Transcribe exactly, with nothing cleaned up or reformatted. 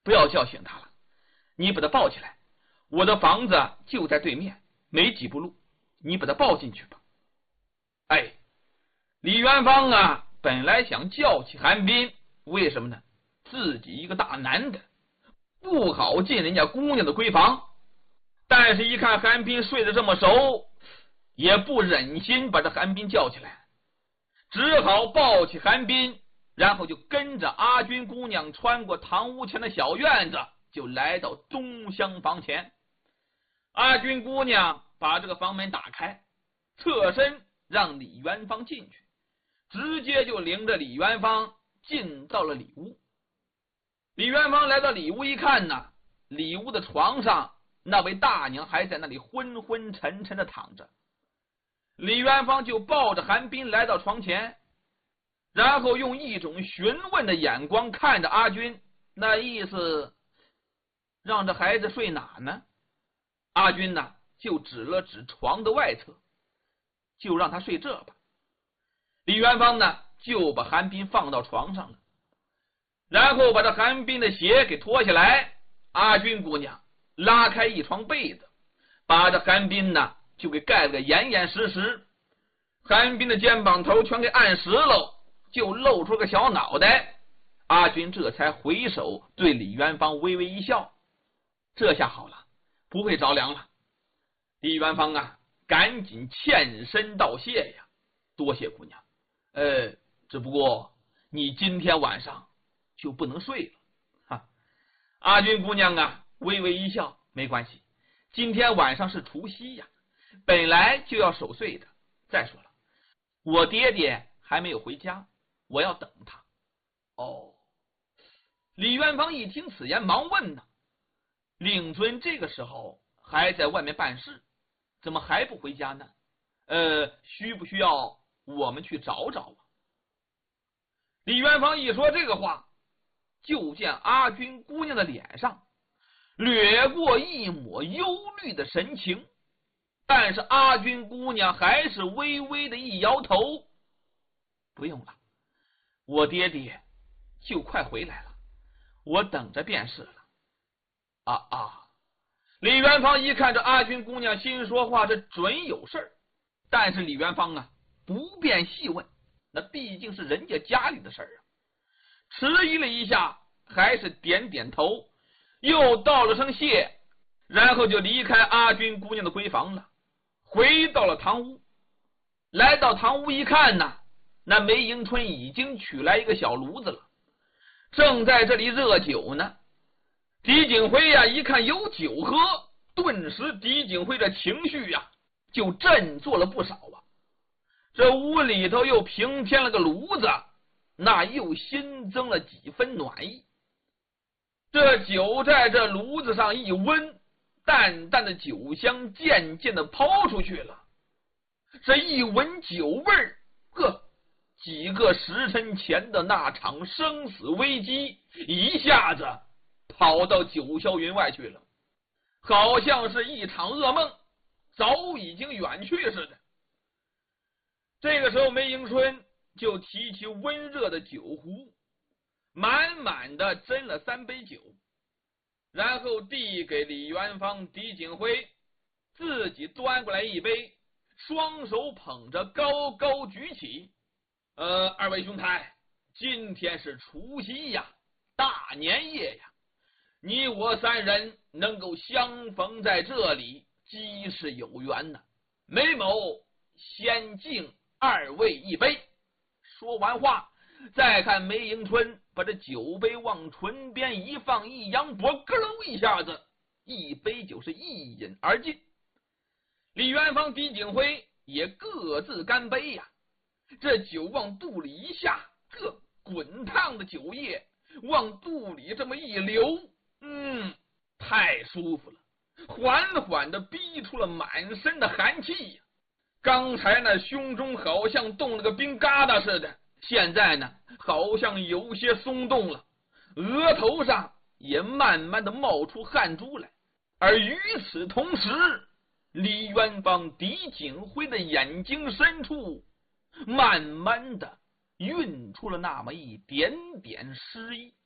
不要叫醒他了，你把他抱起来，我的房子就在对面，没几步路，你把他抱进去吧。哎，李元芳啊，本来想叫起韩冰，为什么呢？自己一个大男的，不好进人家姑娘的闺房，但是一看韩冰睡得这么熟，也不忍心把这韩冰叫起来，只好抱起韩冰，然后就跟着阿军姑娘穿过堂屋前的小院子，就来到东厢房前。阿军姑娘把这个房门打开，侧身让李元芳进去，直接就领着李元芳进到了里屋。李元芳来到里屋一看呢，里屋的床上那位大娘还在那里昏昏沉沉的躺着。李元芳就抱着韩冰来到床前，然后用一种询问的眼光看着阿军，那意思让这孩子睡哪呢？阿军呢就指了指床的外侧，就让他睡这吧。李元芳呢就把韩冰放到床上了，然后把这韩冰的鞋给脱下来，阿军姑娘拉开一床被子，把这韩冰呢就给盖了个严严实实，韩冰的肩膀头全给按实了，就露出个小脑袋。阿军这才回首对李元芳微微一笑，这下好了，不会着凉了。李元芳啊赶紧欠身道谢呀，多谢姑娘，呃，只不过你今天晚上就不能睡了。哈，阿军姑娘啊微微一笑，没关系，今天晚上是除夕呀，本来就要守岁的。再说了，我爹爹还没有回家，我要等他。哦，李元芳一听此言，忙问呢，令尊这个时候还在外面办事，怎么还不回家呢？呃，需不需要我们去找找啊？李元芳一说这个话，就见阿军姑娘的脸上掠过一抹忧虑的神情，但是阿军姑娘还是微微的一摇头，不用了，我爹爹就快回来了，我等着便是了。啊啊！李元芳一看这阿军姑娘心说话，这准有事儿，但是李元芳啊不便细问，那毕竟是人家家里的事儿啊。迟疑了一下，还是点点头，又道了声谢，然后就离开阿军姑娘的闺房了，回到了堂屋。来到堂屋一看呢，那梅迎春已经取来一个小炉子了，正在这里热酒呢。狄景辉呀、啊、一看有酒喝，顿时狄景辉这情绪呀、啊、就振作了不少啊。这屋里头又平添了个炉子，那又新增了几分暖意。这酒在这炉子上一温，淡淡的酒香渐渐的抛出去了。这一闻酒味儿，呵，几个时辰前的那场生死危机一下子跑到九霄云外去了，好像是一场噩梦，早已经远去似的。这个时候梅迎春就提起温热的酒壶，满满的斟了三杯酒，然后递给李元芳、狄景辉，自己端过来一杯，双手捧着高高举起。呃，二位兄台，今天是除夕呀，大年夜呀，你我三人能够相逢在这里，极是有缘呐。梅某先敬二位一杯。说完话，再看梅迎春把这酒杯往唇边一放，一扬脖，咯喽一下子，一杯酒是一饮而尽。李元芳、狄景辉也各自干杯呀、啊。这酒往肚里一下，这滚烫的酒液往肚里这么一流，嗯，太舒服了，缓缓的逼出了满身的寒气呀。刚才那胸中好像冻了个冰疙瘩似的，现在呢好像有些松动了，额头上也慢慢的冒出汗珠来。而与此同时，李元芳、狄景辉的眼睛深处慢慢的晕出了那么一点点诗意。